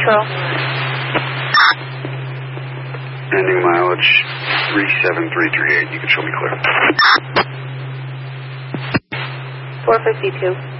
Control. Ending mileage 37338. You can show me clear. 452.